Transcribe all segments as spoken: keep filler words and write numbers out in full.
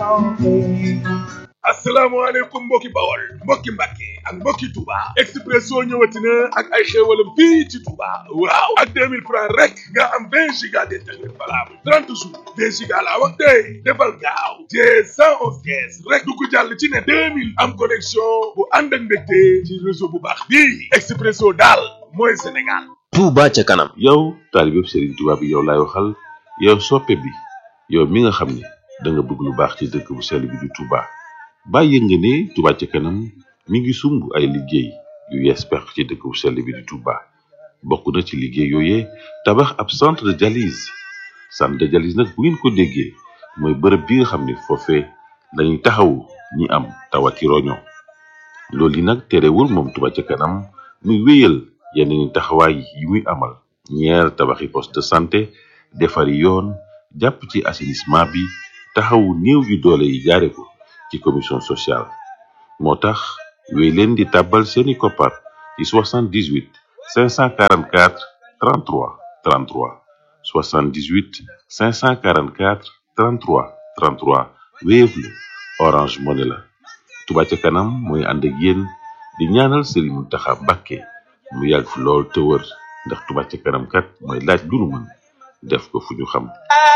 asalaamaaleykum mbokki Bawol mbokki Mbàkke ak mbokki Touba Expresso ñëwati na ak ay xéewalam fii ci Touba waaw ak deux mille francs rek nga am vingt giga d'internet valable trente jours vingt giga laa wax tey defal gaaw te cent onze caisse rek du ko jàll ci ne deux mille am connexion bu ànd ak mbégte ci réseau bu baax bii Expresso daal mooy Sénégal. Touba ca kanam. yow taalibe Serigne Touba bi yow laay waxal yow soppe bi yow mi nga xam ne da nga bëgg lu baax ci dëkk bu sell bi di Touba. bàyyi nga ne Touba ca kanam mi ngi sumb ay liggéey yu yees pex ci dëkk bu sell bi di Touba bokk na ci liggéey yooyee tabax ab centre de dialyse centre de dialyse nag bu ngeen ko déggee mooy bërëb bi nga xam ne foofee lañuy taxawu ñi am tawati roño loolu yi nag terewul moom Touba ca kanam muy wéyal yeneen taxawaay yi muy amal ñeer tabaxi poste de santé defari yoon jàpp ci assainissement bi taxawu néew yu doole yi jaare ko ci commission sociale moo tax wéy leen di tàbbal seeni koppar ci soixante-dix-huit cinq cent quarante-quatre trente-trois trente-trois soixante-dix-huit cinq cent quarante-quatre trente-trois trente-trois Wave la Orange Money la Touba ca kanam mooy ànd ak yéen di ñaanal Serigne Mountakha Mbacké mu yàgg fi lool te wër ndax Touba ca kanam kat mooy laaj lu nu mën def ko fu ñu xam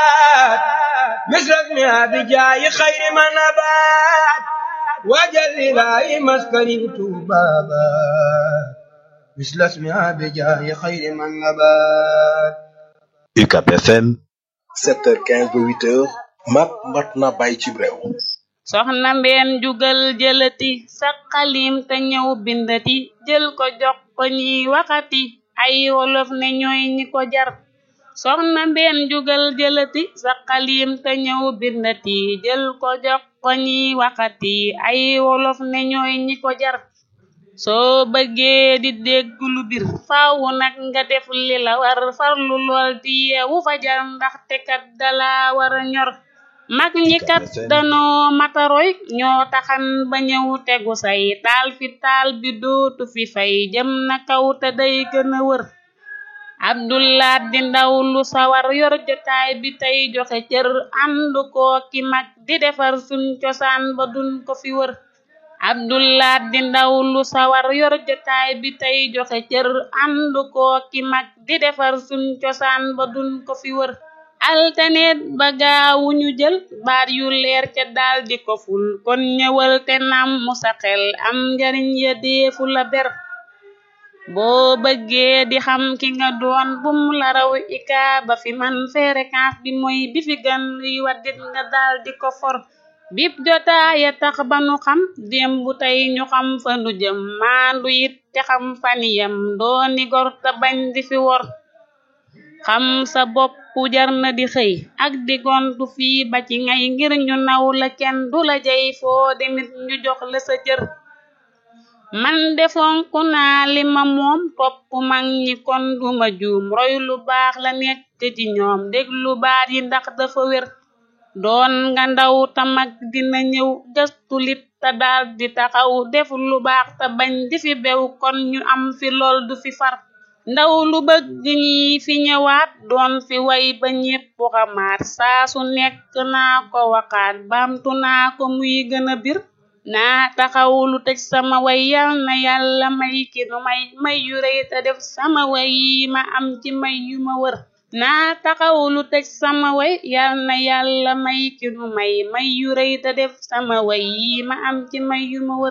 مثلنا بجاي خير من نبات وجل لا مسكن بابا مثل اسمها بجاي خير من نبات U C A B F M sept heures quinze ba huit heures mat mat na bàyyi ci réew soxna mbeen jugal jëlati sa xalim te ñëw bindati jël ko jox ko ñi waxati ay wolof ne ñooy ñi ko jar soxna mbeen jugal jëlati sa xalim te ñëw bindati jël ko jox ko ñi waxati ay wolof ne ñooy ñi ko jar soo bëggee di dégg lu bir faaw nag nga def li la war farlu lool di yeewu fajar ndaxte kat dala war a ñor mag ñi kat danoo mataroy ñoo taxan ba ñëw tegu say taal fi taal bi dootu fi fay jëm na kaw te day gën a wër Abdullah di ndaw lu sawar yor jotaay bi tey joxe cër ànd ko ki mag di defar suñ cosaan ba duñ ko fi wër Abdullah di ndaw lu sawar yor jotaay bi tey joxe cër ànd ko ki mag di defar suñ cosaan ba duñ ko fi wër altaneet ba gaawu ñu jël baat yu leer ca daal di ko ful kon ñëwal te nam mu sa xel am njariñ ya deefu la ber boo bëggee di xam ki nga doon bum la raw ika ba fi man fréquence bi mooy bi fi gan luy waddit nga daal di ko for bip jotaaya tax ba nu xam démb tey ñu xam fa nu jëm maandu it te xam faniyam dooni gor te bañ di fi wor xam sa bopp jar na di xëy ak di gontu fii ba ci ngay ngir ñu naw la kenn du la jey foo demit ñu jox la sa cër man defonku naa li ma moom topp mag ñi kon duma juum roy lu baax la nekk ci ñoom déglu baat yi ndax dafa wér doon nga ndaw ta mag dina ñëw gëstu lit te daal di taxaw def lu baax te bañ di fi bew kon ñu am fi lool du fi far ndaw lu bëgg ñi fi ñëwaat doon fi way ba ñépp xamaat saa su nekk naa ko waxaat baamtu naa ko muy gën a bir naa taxaw lu tëj sama way yal na yàlla may ki nu may may yu rëy te def sama way yi ma am ci may yu ma wër naa taxaw lu tëj sama way yal na yàlla may ki nu may may yu rëy te def sama way yi ma am ci may yu ma wër